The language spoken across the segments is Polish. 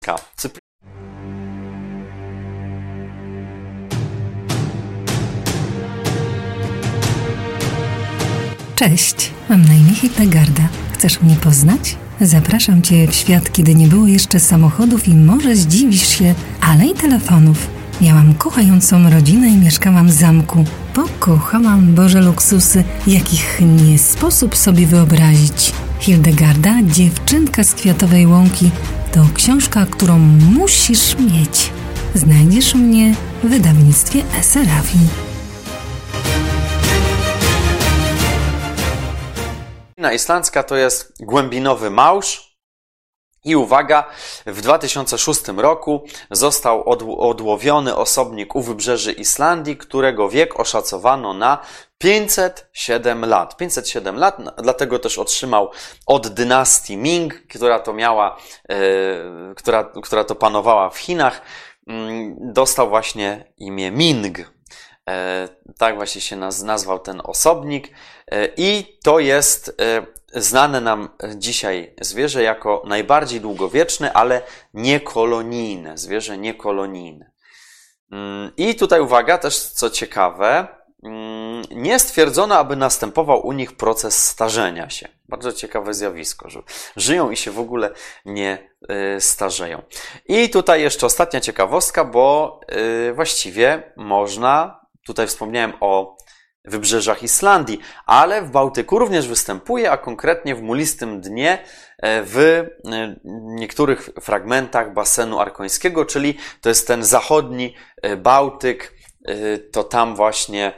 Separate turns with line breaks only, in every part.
Cześć, mam na imię Hildegarda. Chcesz mnie poznać? Zapraszam Cię w świat, kiedy nie było jeszcze samochodów i może zdziwisz się, ale i telefonów. Miałam kochającą rodzinę i mieszkałam w zamku. Pokochałam Boże luksusy, jakich nie sposób sobie wyobrazić. Hildegarda, dziewczynka z Kwiatowej Łąki, to książka, którą musisz mieć. Znajdziesz mnie w wydawnictwie Eserafi.
Islandzka to jest głębinowy małż i uwaga, w 2006 roku został odłowiony osobnik u wybrzeży Islandii, którego wiek oszacowano na 507 lat. 507 lat, dlatego też otrzymał od dynastii Ming, która to panowała w Chinach, dostał właśnie imię Ming. Tak właśnie się nazwał ten osobnik i to jest znane nam dzisiaj zwierzę jako najbardziej długowieczne, ale niekolonijne, zwierzę niekolonijne. I tutaj uwaga, też co ciekawe, nie stwierdzono, aby następował u nich proces starzenia się. Bardzo ciekawe zjawisko, że żyją i się w ogóle nie starzeją. I tutaj jeszcze ostatnia ciekawostka, bo właściwie można, tutaj wspomniałem o wybrzeżach Islandii, ale w Bałtyku również występuje, a konkretnie w mulistym dnie w niektórych fragmentach basenu arkońskiego, czyli to jest ten zachodni Bałtyk, to tam właśnie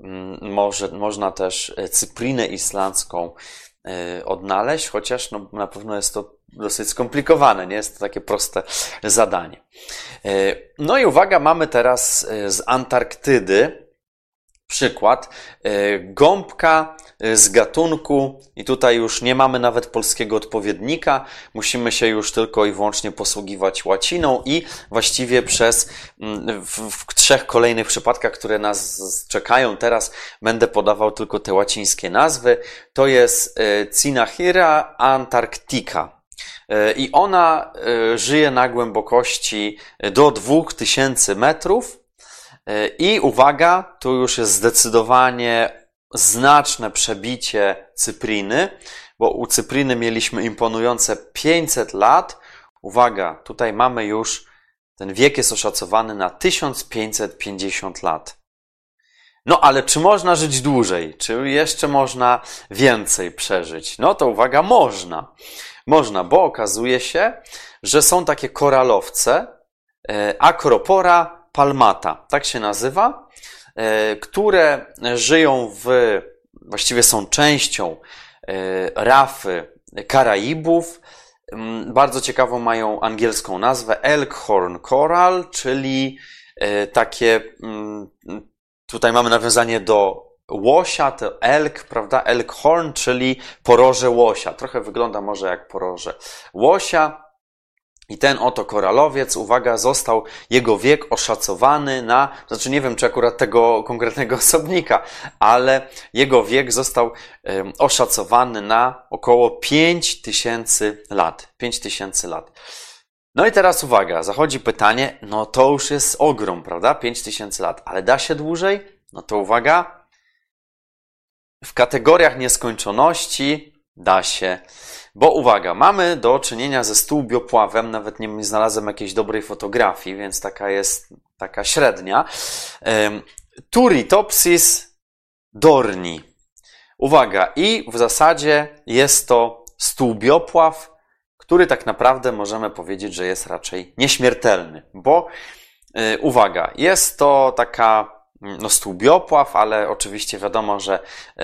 można też cyprinę islandzką odnaleźć, chociaż na pewno jest to dosyć skomplikowane, nie jest to takie proste zadanie. No i uwaga, mamy teraz z Antarktydy przykład gąbka z gatunku, i tutaj już nie mamy nawet polskiego odpowiednika, musimy się już tylko i wyłącznie posługiwać łaciną i właściwie w 3 kolejnych przypadkach, które nas czekają teraz, będę podawał tylko te łacińskie nazwy. To jest Cynahyra antarctica. I ona żyje na głębokości do 2000 metrów. I uwaga, tu już jest zdecydowanie znaczne przebicie cypriny, bo u cypriny mieliśmy imponujące 500 lat. Uwaga, tutaj mamy już, ten wiek jest oszacowany na 1550 lat. No ale czy można żyć dłużej? Czy jeszcze można więcej przeżyć? No to uwaga, można. Można, bo okazuje się, że są takie koralowce, Acropora palmata, tak się nazywa, które żyją właściwie są częścią rafy Karaibów. Bardzo ciekawą mają angielską nazwę Elkhorn Coral, czyli takie, tutaj mamy nawiązanie do łosia, to elk, prawda? Elkhorn, czyli poroże łosia. Trochę wygląda może jak poroże łosia. I ten oto koralowiec, uwaga, jego wiek oszacowany znaczy nie wiem, czy akurat tego konkretnego osobnika, ale jego wiek został oszacowany na około 5000 lat. 5000 lat. No i teraz uwaga, zachodzi pytanie, no to już jest ogrom, prawda? 5000 lat, ale da się dłużej? No to uwaga, w kategoriach nieskończoności da się. Bo uwaga, mamy do czynienia ze stłbiopławem, nawet nie znalazłem jakiejś dobrej fotografii, więc taka średnia. Turritopsis dorni. Uwaga, i w zasadzie jest to stłbiopław, który tak naprawdę możemy powiedzieć, że jest raczej nieśmiertelny, bo uwaga, jest to taka stłbiopław, ale oczywiście wiadomo, że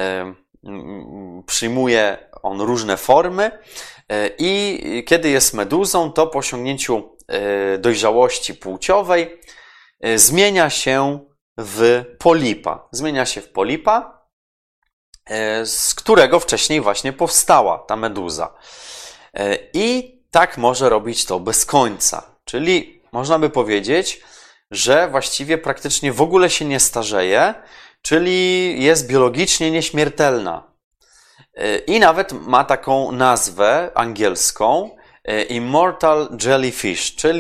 przyjmuje on różne formy i kiedy jest meduzą, to po osiągnięciu dojrzałości płciowej zmienia się w polipa. Zmienia się w polipa, z którego wcześniej właśnie powstała ta meduza. I tak może robić to bez końca. Czyli można by powiedzieć, że właściwie praktycznie w ogóle się nie starzeje, czyli jest biologicznie nieśmiertelna. I nawet ma taką nazwę angielską Immortal Jellyfish, czyli